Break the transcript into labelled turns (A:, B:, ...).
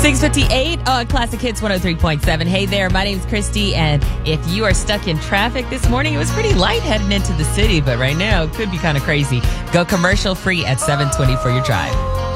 A: 6:58 on Classic Hits 103.7. Hey there, my name's Christy, and if you are stuck in traffic this morning, it was pretty light heading into the city, but right now it could be kind of crazy. Go commercial free at 7:20 for your drive.